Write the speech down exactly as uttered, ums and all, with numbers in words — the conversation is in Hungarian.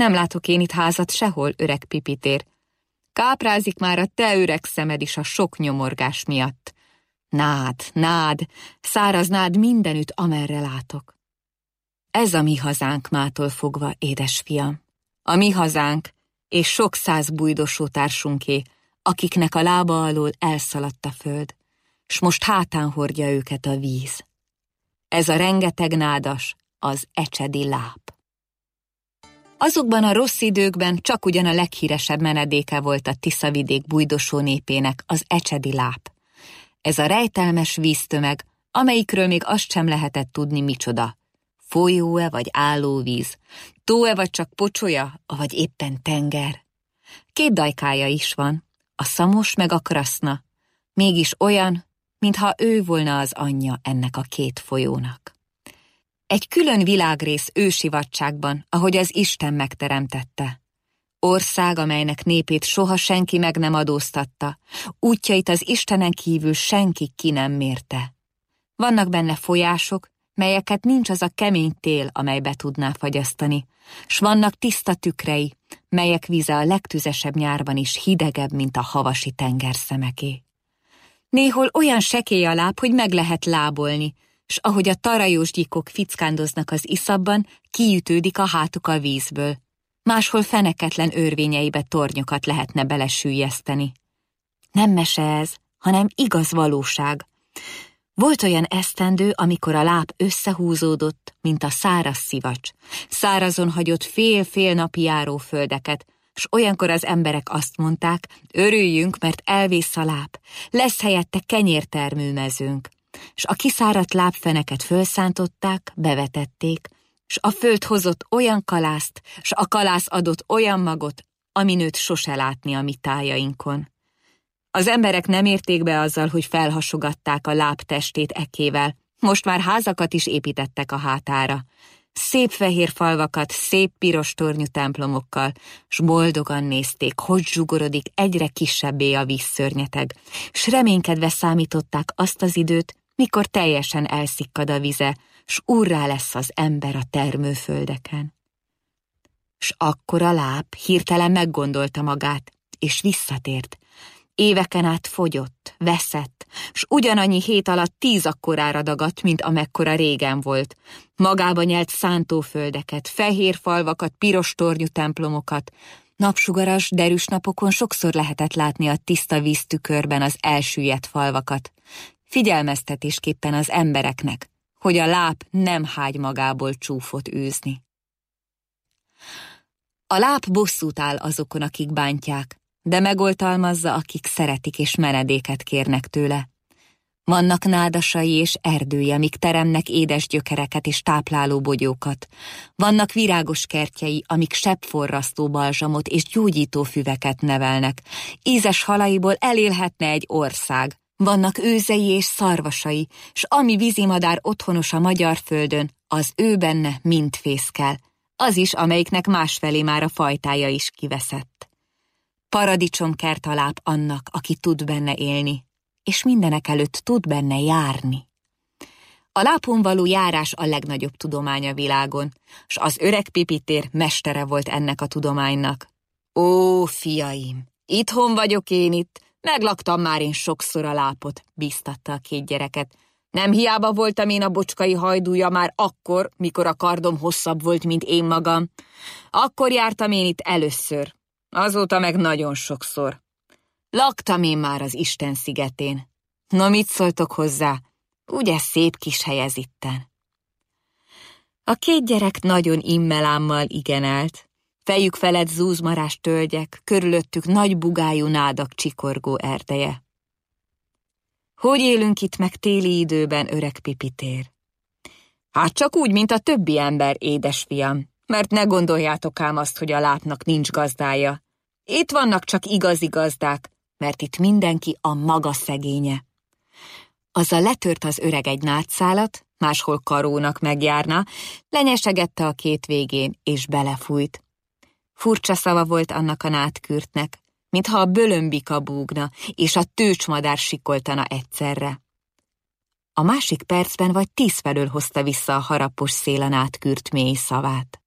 Nem látok én itt házat sehol, öreg Pipitér. Káprázik már a te öreg szemed is a sok nyomorgás miatt. Nád, nád, száraz nád mindenütt, amerre látok. Ez a mi hazánk mától fogva, édesfiam. A mi hazánk, és sok száz bujdosó társunké, akiknek a lába alól elszaladt a föld, s most hátán hordja őket a víz. Ez a rengeteg nádas, az ecsedi láp. Azokban a rossz időkben csak ugyan a leghíresebb menedéke volt a Tiszavidék bujdosó népének, az ecsedi láp. Ez a rejtelmes víztömeg, amelyikről még azt sem lehetett tudni micsoda. Folyó-e vagy állóvíz, tó-e vagy csak pocsolya, vagy éppen tenger. Két dajkája is van, a Szamos meg a Kraszna, mégis olyan, mintha ő volna az anyja ennek a két folyónak. Egy külön világrész ősivadságban, ahogy az Isten megteremtette. Ország, amelynek népét soha senki meg nem adóztatta, útjait az Istenen kívül senki ki nem mérte. Vannak benne folyások, melyeket nincs az a kemény tél, amely be tudná fagyasztani, s vannak tiszta tükrei, melyek víze a legtüzesebb nyárban is hidegebb, mint a havasi tengerszemeké. Néhol olyan sekély a láb, hogy meg lehet lábolni, s ahogy a tarajós gyíkok fickándoznak az iszabban, kiütődik a hátuk a vízből. Máshol feneketlen örvényeibe tornyokat lehetne belesüllyeszteni. Nem mese ez, hanem igaz valóság. Volt olyan esztendő, amikor a láp összehúzódott, mint a száraz szivacs. Szárazon hagyott fél-fél napi járó földeket, s olyankor az emberek azt mondták, örüljünk, mert elvész a láp, lesz helyette kenyértermő mezőnk. S a kiszáradt lábfeneket fölszántották, bevetették, s a föld hozott olyan kalászt, s a kalász adott olyan magot, ami nőt sose látni a mi tájainkon. Az emberek nem érték be azzal, hogy felhasogatták a láb testét ekével, most már házakat is építettek a hátára. Szép fehér falvakat, szép piros tornyú templomokkal, s boldogan nézték, hogy zsugorodik egyre kisebbé a vízszörnyeteg, s reménykedve számították azt az időt, mikor teljesen elszikkad a vize, s úrrá lesz az ember a termőföldeken. S akkor a láp hirtelen meggondolta magát, és visszatért. Éveken át fogyott, veszett, s ugyanannyi hét alatt tíz akkorára dagadt, mint amekkora régen volt. Magába nyelt szántóföldeket, fehér falvakat, piros tornyú templomokat. Napsugaras, derűs napokon sokszor lehetett látni a tiszta víztükörben az elsüllyedt falvakat. Figyelmeztetésképpen az embereknek, hogy a láp nem hágy magából csúfot űzni. A láp bosszút áll azokon, akik bántják, de megoltalmazza, akik szeretik és menedéket kérnek tőle. Vannak nádasai és erdői, amik teremnek édes gyökereket és tápláló bogyókat. Vannak virágos kertjei, amik sebbforrasztó balzsamot és gyógyító füveket nevelnek. Ízes halaiból elélhetne egy ország. Vannak őzei és szarvasai, s ami vízimadár otthonos a magyar földön, az ő benne mind fészkel. Az is, amelyiknek másfelé már a fajtája is kiveszett. Paradicsomkert a láp annak, aki tud benne élni, és mindenek előtt tud benne járni. A lápon való járás a legnagyobb tudomány a világon, s az öreg Pipitér mestere volt ennek a tudománynak. Ó, fiaim, itthon vagyok én itt, meglaktam már én sokszor a lápot, bíztatta a két gyereket. Nem hiába voltam én a bocskai hajdúja már akkor, mikor a kardom hosszabb volt, mint én magam. Akkor jártam én itt először. Azóta meg nagyon sokszor. Laktam én már az Isten szigetén. No, mit szóltok hozzá? Ugye szép kis hely ez itten? A két gyerek nagyon immelámmal igenelt. Fejük felett zúzmarás tölgyek, körülöttük nagy bugájú nádak csikorgó erdeje. Hogy élünk itt meg téli időben, öreg Pipitér? Hát csak úgy, mint a többi ember, édesfiam. Mert ne gondoljátok ám azt, hogy a lápnak nincs gazdája. Itt vannak csak igazi gazdák, mert itt mindenki a maga szegénye. Azzal letört az öreg egy nádszálat, máshol karónak megjárna, lenyesegette a két végén, és belefújt. Furcsa szava volt annak a nádkürtnek, mintha a bölömbika búgna, és a tőcsmadár sikoltana egyszerre. A másik percben vagy tíz felől hozta vissza a harapos szél a nádkürt mély szavát.